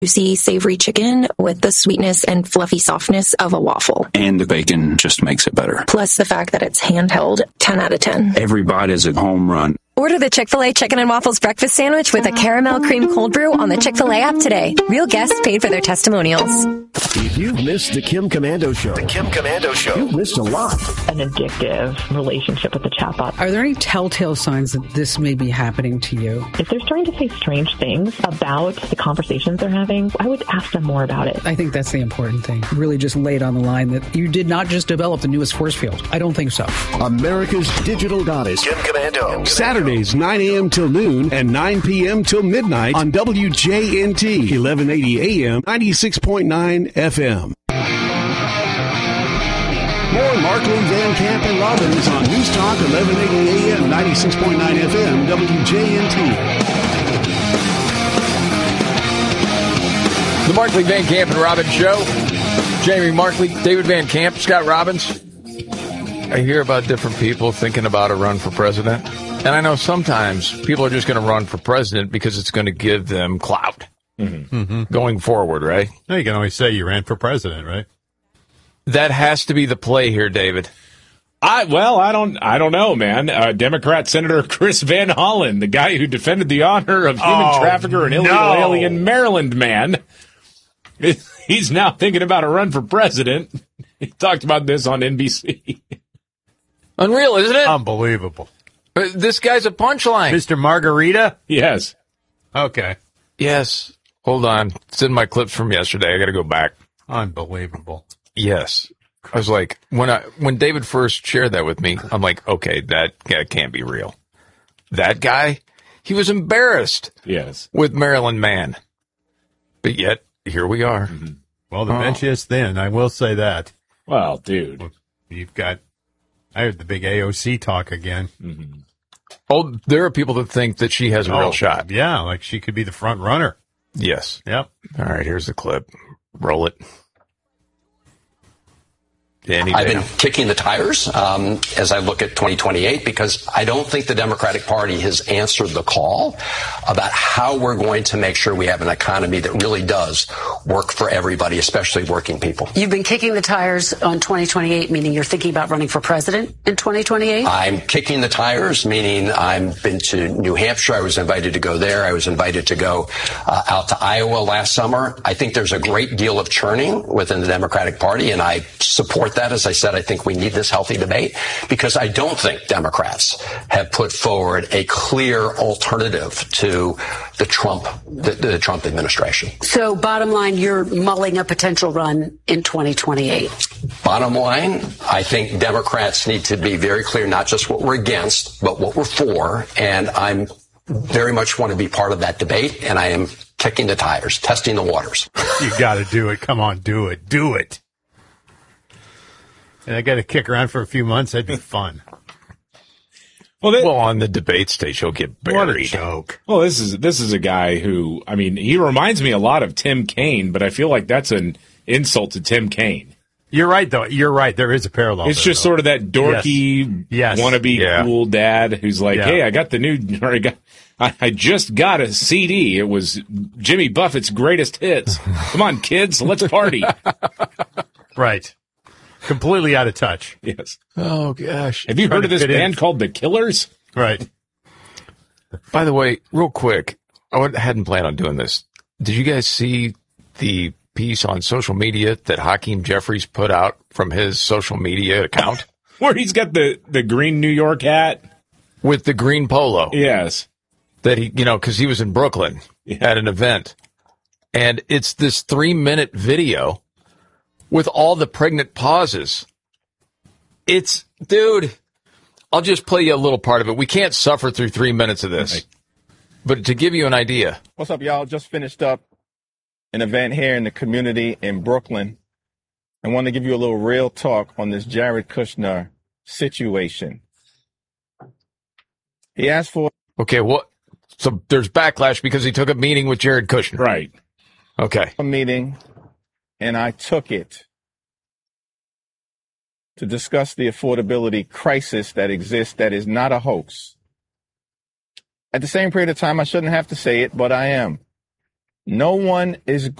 juicy, savory chicken with the sweetness and fluffy softness of a waffle. And the bacon just makes it better. Plus the fact that it's handheld, 10 out of 10. Every bite is a home run. Order the Chick-fil-A Chicken and Waffles breakfast sandwich with a caramel cream cold brew on the Chick-fil-A app today. Real guests paid for their testimonials. If you've missed the Kim Komando Show, you've missed a lot. An addictive relationship with the chatbot. Are there any telltale signs that this may be happening to you? If they're starting to say strange things about the conversations they're having, I would ask them more about it. I think that's the important thing. Really just lay it on the line that you did not just develop the newest force field. I don't think so. America's digital goddess, Kim Komando. Saturdays, 9 a.m. till noon and 9 p.m. till midnight on WJNT, 1180 AM, 96.9 FM. More Markland, Van Camp, and Robbins on News Talk, 1180 AM, 96.9 FM, WJNT. The Markley, Van Camp, and Robbins Show. Jamie Markley, David Van Camp, Scott Robbins. I hear about different people thinking about a run for president. And I know sometimes people are just going to run for president because it's going to give them clout going forward, right? No, you can always say you ran for president, right? That has to be the play here, David. I don't know, man. Democrat Senator Chris Van Hollen, the guy who defended the honor of human trafficker and illegal alien Maryland man, he's now thinking about a run for president. He talked about this on NBC. Unreal, isn't it? Unbelievable. This guy's a punchline. Mr. Margarita? Yes. Okay. Yes. Hold on. It's in my clips from yesterday. I got to go back. Unbelievable. Yes. I was like, when David first shared that with me, I'm like, okay, that can't be real. That guy, he was embarrassed. Yes. With Maryland man. But yet, here we are. Mm-hmm. Well, the bench is thin. I will say that. Well, dude. I heard the big AOC talk again. Mm-hmm. Oh, there are people that think that she has a real shot. Yeah, like she could be the front runner. Yes. Yep. All right, here's the clip. Roll it. I've been kicking the tires as I look at 2028 because I don't think the Democratic Party has answered the call about how we're going to make sure we have an economy that really does work for everybody, especially working people. You've been kicking the tires on 2028, meaning you're thinking about running for president in 2028? I'm kicking the tires, meaning I've been to New Hampshire. I was invited to go there. I was invited to go out to Iowa last summer. I think there's a great deal of churning within the Democratic Party, and I support that. As I said, I think we need this healthy debate because I don't think Democrats have put forward a clear alternative to the Trump administration. So bottom line, you're mulling a potential run in 2028. Bottom line, I think Democrats need to be very clear, not just what we're against, but what we're for. And I'm very much want to be part of that debate. And I am kicking the tires, testing the waters. You got to do it. Come on, do it. Do it. And I got to kick around for a few months. That'd be fun. Well, on the debate stage, he'll get buried. What a joke. Well, this is a guy who, I mean, he reminds me a lot of Tim Kaine, but I feel like that's an insult to Tim Kaine. You're right, though. You're right. There is a parallel. It's just sort of that dorky, wannabe cool dad who's like, hey, I got the new, I just got a CD. It was Jimmy Buffett's greatest hits. Come on, kids, let's party. Right. Completely out of touch. Yes. Oh, gosh. Have you heard of this band called The Killers? Right. By the way, real quick, I hadn't planned on doing this. Did you guys see the piece on social media that Hakeem Jeffries put out from his social media account? Where he's got the green New York hat? With the green polo. Yes. That he, because he was in Brooklyn at an event. And it's this 3-minute video with all the pregnant pauses. It's, dude, I'll just play you a little part of it. We can't suffer through 3 minutes of this. Right. But to give you an idea. What's up, y'all? Just finished up an event here in the community in Brooklyn. I want to give you a little real talk on this Jared Kushner situation. He asked for... Okay, what? So there's backlash because he took a meeting with Jared Kushner. Right. Okay. A meeting, and I took it to discuss the affordability crisis that exists that is not a hoax. At the same period of time, I shouldn't have to say it, but I am. No one is